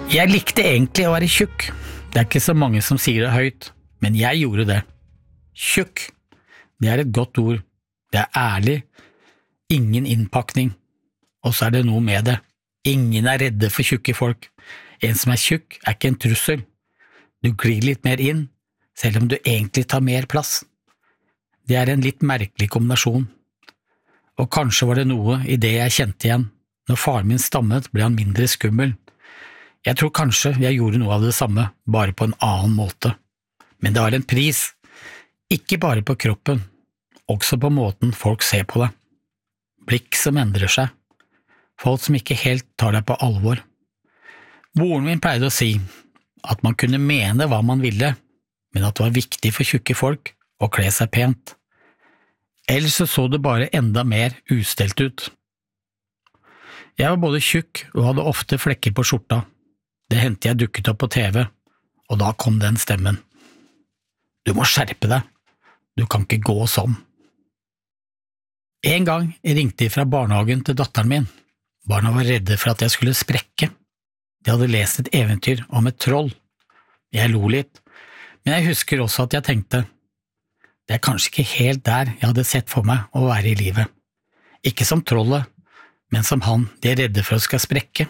Jeg likte egentlig å være tjukk. Det ikke så mange som sier det høyt, men jeg gjorde det. Tjukk, det et godt ord. Det ærlig, ingen innpakning. Og så det noe med det. Ingen redde for tjukke folk. En som tjukk ikke en trussel. Du glir litt mer inn, selv om du egentlig tar mer plass. Det en litt merkelig kombinasjon. Og kanskje var det noe i det jeg kjente igjen. Når faren min stammet, ble han mindre skummel. Jeg tror kanskje jeg gjorde noe av det samme, bare på en annen måte. Men det har en pris. Ikke bare på kroppen, også på måten folk ser på deg. Blikk som endrer seg. Folk som ikke helt tar deg på alvor. Moren min pleide å si at man kunne mene hva man ville, men at det var viktig for tjukke folk å kle seg pent. Ellers så det bare enda mer ustelt ut. Jeg var både tjukk og hadde ofte flekker på skjorta. Det hendte jeg dukket opp på TV, og da kom den stemmen. Du må skjerpe deg. Du kan ikke gå sånn. En gang ringte jeg fra barnehagen til datteren min. Barna var redde for at jeg skulle sprekke. De hadde lest et eventyr om et troll. Jeg lo litt, men jeg husker også at jeg tenkte, det kanskje ikke helt der jeg hadde sett for meg å være i livet. Ikke som trollet, men som han de redde for å skal sprekke.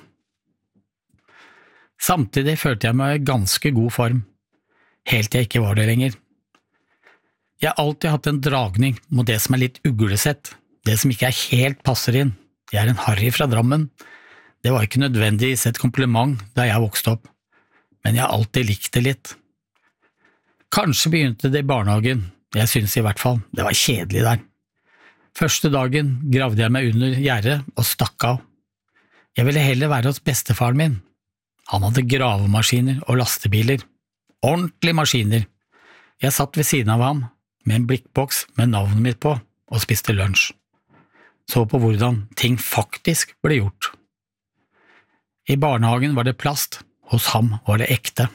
Samtidig følte jeg meg i ganske god form, helt jeg ikke var det lenger. Jeg har alltid hatt en dragning mot det som litt uglesett, det som ikke helt passer inn. Jeg en Harry fra Drammen. Det var ikke nødvendigvis et kompliment da jeg vokste opp, men jeg har alltid likt det litt. Kanskje begynte det i barnehagen, jeg synes i hvert fall, det var kjedelig der. Første dagen gravde jeg meg under gjerdet og stakk av. Jeg ville heller være hos bestefaren min. Han hadde gravemaskiner og lastebiler. Ordentlige maskiner. Jeg satt ved siden av ham, med en blikkboks med navnet mitt på, og spiste lunsj. Så på hvordan ting faktisk ble gjort. I barnehagen var det plast, hos ham var det ekte.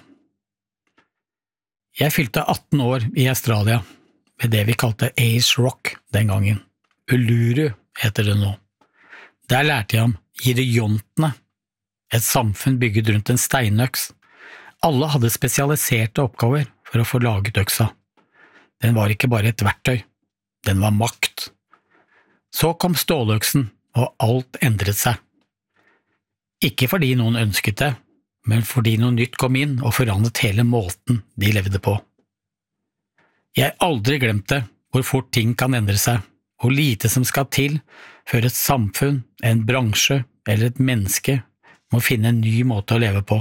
Jeg fylte 18 år i Australia, ved det vi kalte Ace Rock den gangen. Uluru heter det nå. Der lærte jeg om Giriontene, et samfunn bygget rundt en steinøks. Alle hadde spesialiserte oppgaver for å få laget øksa. Den var ikke bare et verktøy, den var makt. Så kom ståløksen, og alt endret seg. Ikke fordi noen ønsket det, men fordi noe nytt kom inn og forandret hele måten de levde på. Jeg har aldri glemt det, hvor fort ting kan endre seg, hvor lite som skal til før et samfunn, en bransje eller et menneske må finne en ny måte å leve på.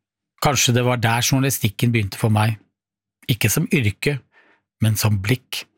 Kanskje det var der journalistikken begynte for meg, ikke som yrke, men som blikk.